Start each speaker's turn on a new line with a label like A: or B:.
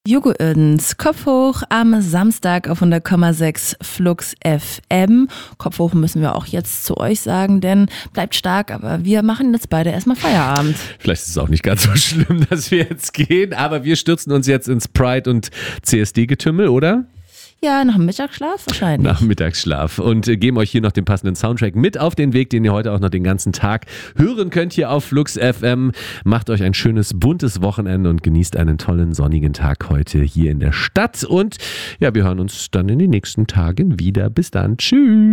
A: Jugends Kopf hoch am Samstag auf 100,6 Flux FM. Kopf hoch müssen wir auch jetzt zu euch sagen, denn bleibt stark, aber wir machen jetzt beide erstmal Feierabend.
B: Vielleicht ist es auch nicht ganz so schlimm, dass wir jetzt gehen, aber wir stürzen uns jetzt ins Pride- und CSD-Getümmel, oder?
A: Ja, nach dem Mittagsschlaf wahrscheinlich.
B: Nach dem Mittagsschlaf und geben euch hier noch den passenden Soundtrack mit auf den Weg, den ihr heute auch noch den ganzen Tag hören könnt hier auf Flux FM. Macht euch ein schönes, buntes Wochenende und genießt einen tollen, sonnigen Tag heute hier in der Stadt. Und ja, wir hören uns dann in den nächsten Tagen wieder. Bis dann. Tschüss.